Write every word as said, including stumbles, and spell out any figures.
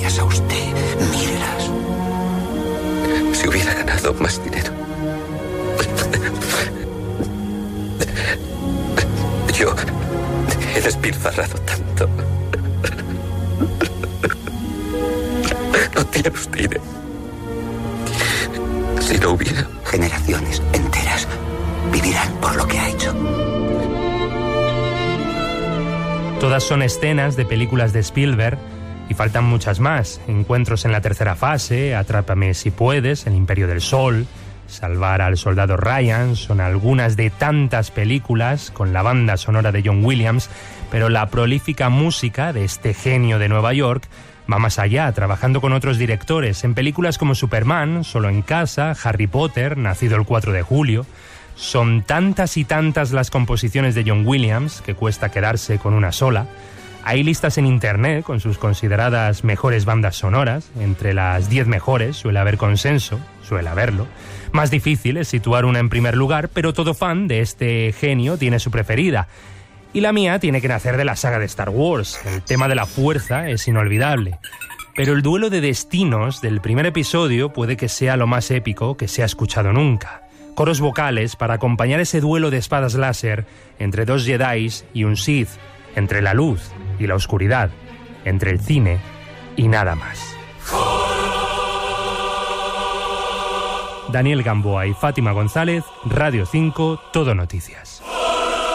gracias a usted, mírelas. Si hubiera ganado más dinero. Yo he despilfarrado tanto. No tiene usted idea. Si no hubiera... Generaciones enteras vivirán por lo que ha hecho. Todas son escenas de películas de Spielberg y faltan muchas más. Encuentros en la tercera fase, Atrápame si puedes, El Imperio del Sol, Salvar al soldado Ryan, son algunas de tantas películas con la banda sonora de John Williams, pero la prolífica música de este genio de Nueva York va más allá, trabajando con otros directores en películas como Superman, Solo en casa, Harry Potter, Nacido el cuatro de julio. Son tantas y tantas las composiciones de John Williams que cuesta quedarse con una sola. Hay listas en internet con sus consideradas mejores bandas sonoras. Entre las diez mejores suele haber consenso, suele haberlo. Más difícil es situar una en primer lugar, pero todo fan de este genio tiene su preferida. Y la mía tiene que nacer de la saga de Star Wars. El tema de la fuerza es inolvidable. Pero el duelo de destinos del primer episodio puede que sea lo más épico que se ha escuchado nunca. Coros vocales para acompañar ese duelo de espadas láser entre dos Jedis y un Sith, entre la luz y la oscuridad, entre el cine y nada más. Daniel Gamboa y Fátima González, Radio cinco, Todo Noticias.